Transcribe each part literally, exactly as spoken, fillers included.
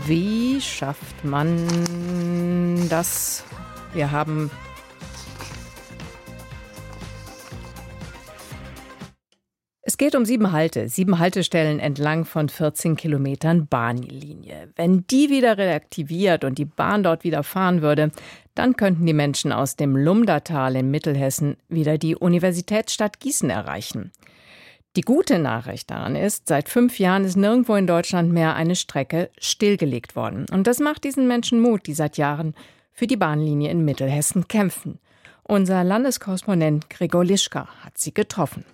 Wie schafft man das? Wir haben Es geht um sieben Halte, sieben Haltestellen entlang von vierzehn Kilometern Bahnlinie. Wenn die wieder reaktiviert und die Bahn dort wieder fahren würde, dann könnten die Menschen aus dem Lumdatal in Mittelhessen wieder die Universitätsstadt Gießen erreichen. Die gute Nachricht daran ist, seit fünf Jahren ist nirgendwo in Deutschland mehr eine Strecke stillgelegt worden. Und das macht diesen Menschen Mut, die seit Jahren für die Bahnlinie in Mittelhessen kämpfen. Unser Landeskorrespondent Gregor Lischka hat sie getroffen.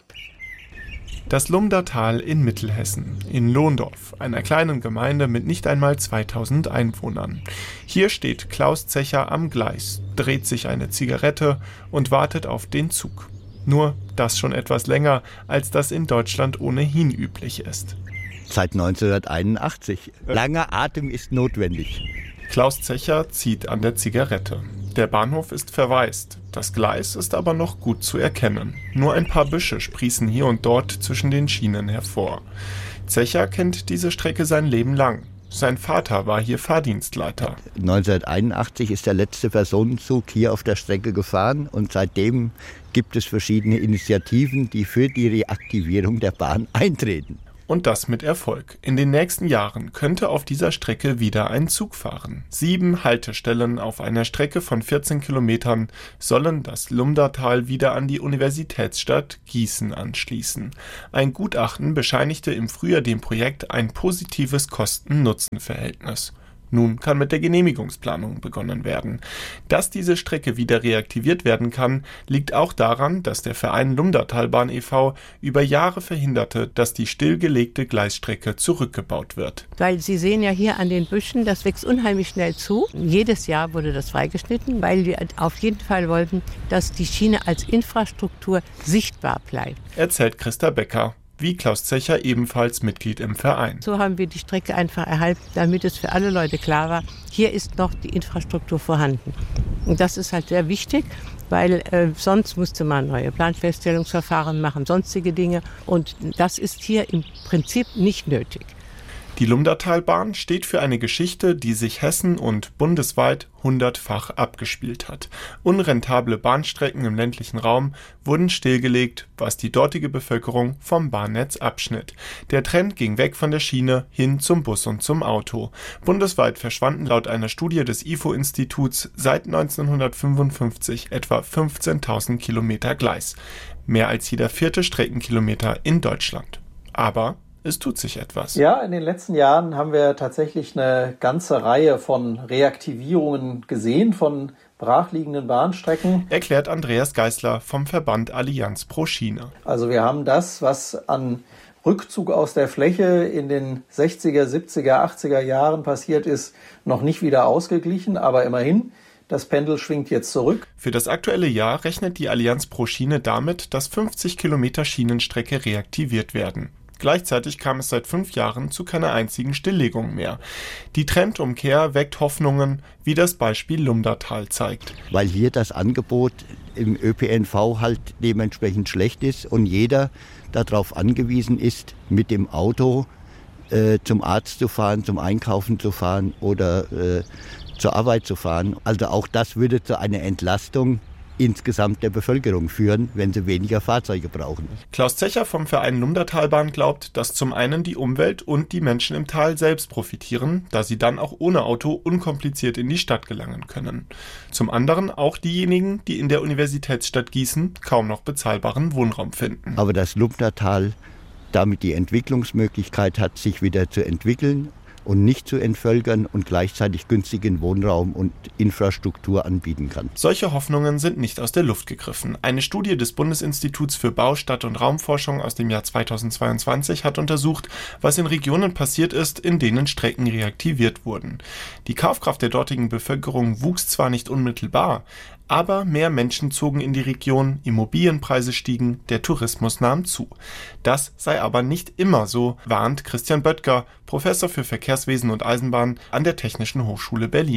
Das Lumdatal in Mittelhessen, in Lohndorf, einer kleinen Gemeinde mit nicht einmal zweitausend Einwohnern. Hier steht Klaus Zecher am Gleis, dreht sich eine Zigarette und wartet auf den Zug. Nur das schon etwas länger, als das in Deutschland ohnehin üblich ist. Seit neunzehnhunderteinundachtzig. Langer Atem ist notwendig. Klaus Zecher zieht an der Zigarette. Der Bahnhof ist verwaist, das Gleis ist aber noch gut zu erkennen. Nur ein paar Büsche sprießen hier und dort zwischen den Schienen hervor. Zecher kennt diese Strecke sein Leben lang. Sein Vater war hier Fahrdienstleiter. neunzehnhunderteinundachtzig ist der letzte Personenzug hier auf der Strecke gefahren und seitdem gibt es verschiedene Initiativen, die für die Reaktivierung der Bahn eintreten. Und das mit Erfolg. In den nächsten Jahren könnte auf dieser Strecke wieder ein Zug fahren. Sieben Haltestellen auf einer Strecke von vierzehn Kilometern sollen das Lumdatal wieder an die Universitätsstadt Gießen anschließen. Ein Gutachten bescheinigte im Frühjahr dem Projekt ein positives Kosten-Nutzen-Verhältnis. Nun kann mit der Genehmigungsplanung begonnen werden. Dass diese Strecke wieder reaktiviert werden kann, liegt auch daran, dass der Verein Lumdatalbahn e V über Jahre verhinderte, dass die stillgelegte Gleisstrecke zurückgebaut wird. Weil Sie sehen ja hier an den Büschen, das wächst unheimlich schnell zu. Jedes Jahr wurde das freigeschnitten, weil wir auf jeden Fall wollten, dass die Schiene als Infrastruktur sichtbar bleibt. Erzählt Christa Becker. Wie Klaus Zecher ebenfalls Mitglied im Verein. So haben wir die Strecke einfach erhalten, damit es für alle Leute klar war, hier ist noch die Infrastruktur vorhanden. Und das ist halt sehr wichtig, weil äh, sonst musste man neue Planfeststellungsverfahren machen, sonstige Dinge. Und das ist hier im Prinzip nicht nötig. Die Lumdatalbahn steht für eine Geschichte, die sich Hessen und bundesweit hundertfach abgespielt hat. Unrentable Bahnstrecken im ländlichen Raum wurden stillgelegt, was die dortige Bevölkerung vom Bahnnetz abschnitt. Der Trend ging weg von der Schiene hin zum Bus und zum Auto. Bundesweit verschwanden laut einer Studie des I F O-Instituts seit neunzehnhundertfünfundfünfzig etwa fünfzehntausend Kilometer Gleis. Mehr als jeder vierte Streckenkilometer in Deutschland. Aber es tut sich etwas. Ja, in den letzten Jahren haben wir tatsächlich eine ganze Reihe von Reaktivierungen gesehen, von brachliegenden Bahnstrecken. Erklärt Andreas Geisler vom Verband Allianz pro Schiene. Also wir haben das, was an Rückzug aus der Fläche in den sechziger, siebziger, achtziger Jahren passiert ist, noch nicht wieder ausgeglichen, aber immerhin. Das Pendel schwingt jetzt zurück. Für das aktuelle Jahr rechnet die Allianz pro Schiene damit, dass fünfzig Kilometer Schienenstrecke reaktiviert werden. Gleichzeitig kam es seit fünf Jahren zu keiner einzigen Stilllegung mehr. Die Trendumkehr weckt Hoffnungen, wie das Beispiel Lumdatal zeigt. Weil hier das Angebot im Ö P N V halt dementsprechend schlecht ist und jeder darauf angewiesen ist, mit dem Auto äh, zum Arzt zu fahren, zum Einkaufen zu fahren oder äh, zur Arbeit zu fahren. Also auch das würde zu einer Entlastung insgesamt der Bevölkerung führen, wenn sie weniger Fahrzeuge brauchen. Klaus Zecher vom Verein Lumdatalbahn glaubt, dass zum einen die Umwelt und die Menschen im Tal selbst profitieren, da sie dann auch ohne Auto unkompliziert in die Stadt gelangen können. Zum anderen auch diejenigen, die in der Universitätsstadt Gießen kaum noch bezahlbaren Wohnraum finden. Aber das Lumdatal damit die Entwicklungsmöglichkeit hat, sich wieder zu entwickeln und nicht zu entvölkern und gleichzeitig günstigen Wohnraum und Infrastruktur anbieten kann. Solche Hoffnungen sind nicht aus der Luft gegriffen. Eine Studie des Bundesinstituts für Bau-, Stadt- und Raumforschung aus dem Jahr zweitausendzweiundzwanzig hat untersucht, was in Regionen passiert ist, in denen Strecken reaktiviert wurden. Die Kaufkraft der dortigen Bevölkerung wuchs zwar nicht unmittelbar, aber mehr Menschen zogen in die Region, Immobilienpreise stiegen, der Tourismus nahm zu. Das sei aber nicht immer so, warnt Christian Böttger, Professor für Verkehrswesen und Eisenbahn an der Technischen Hochschule Berlin.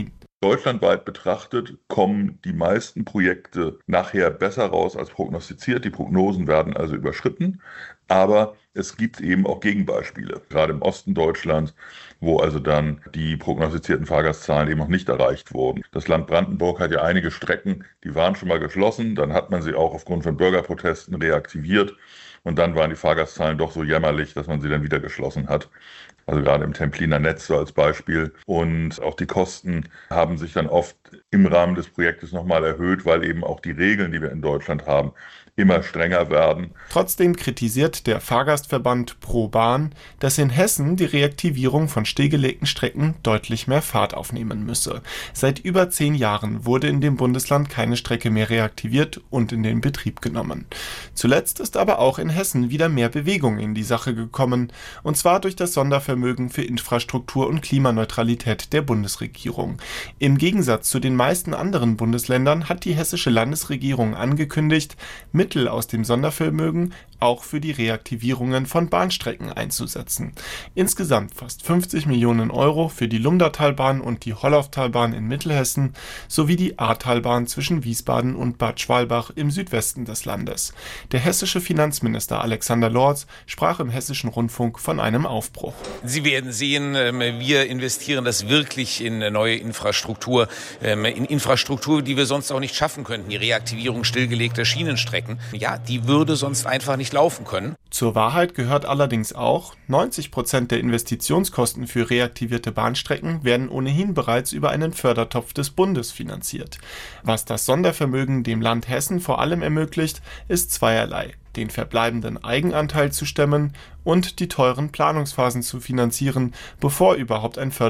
Deutschlandweit betrachtet kommen die meisten Projekte nachher besser raus als prognostiziert. Die Prognosen werden also überschritten. Aber es gibt eben auch Gegenbeispiele, gerade im Osten Deutschlands, wo also dann die prognostizierten Fahrgastzahlen eben noch nicht erreicht wurden. Das Land Brandenburg hat ja einige Strecken, die waren schon mal geschlossen. Dann hat man sie auch aufgrund von Bürgerprotesten reaktiviert. Und dann waren die Fahrgastzahlen doch so jämmerlich, dass man sie dann wieder geschlossen hat. Also gerade im Templiner Netz so als Beispiel. Und auch die Kosten haben sich dann oft im Rahmen des Projektes nochmal erhöht, weil eben auch die Regeln, die wir in Deutschland haben, immer strenger werden. Trotzdem kritisiert der Fahrgastverband ProBahn, dass in Hessen die Reaktivierung von stillgelegten Strecken deutlich mehr Fahrt aufnehmen müsse. Seit über zehn Jahren wurde in dem Bundesland keine Strecke mehr reaktiviert und in den Betrieb genommen. Zuletzt ist aber auch in Hessen wieder mehr Bewegung in die Sache gekommen, und zwar durch das Sondervermögen für Infrastruktur und Klimaneutralität der Bundesregierung. Im Gegensatz zu den meisten anderen Bundesländern hat die hessische Landesregierung angekündigt, Mittel aus dem Sondervermögen auch für die Reaktivierungen von Bahnstrecken einzusetzen. Insgesamt fast fünfzig Millionen Euro für die Lumdatalbahn und die Hollaufftalbahn in Mittelhessen sowie die Ahrtalbahn zwischen Wiesbaden und Bad Schwalbach im Südwesten des Landes. Der hessische Finanzminister Alexander Lorz sprach im Hessischen Rundfunk von einem Aufbruch. Sie werden sehen, wir investieren das wirklich in neue Infrastruktur, in Infrastruktur, die wir sonst auch nicht schaffen könnten. Die Reaktivierung stillgelegter Schienenstrecken, ja, die würde sonst einfach nicht laufen können. Zur Wahrheit gehört allerdings auch, neunzig Prozent der Investitionskosten für reaktivierte Bahnstrecken werden ohnehin bereits über einen Fördertopf des Bundes finanziert. Was das Sondervermögen dem Land Hessen vor allem ermöglicht, ist zweierlei: den verbleibenden Eigenanteil zu stemmen und die teuren Planungsphasen zu finanzieren, bevor überhaupt ein Fördertopf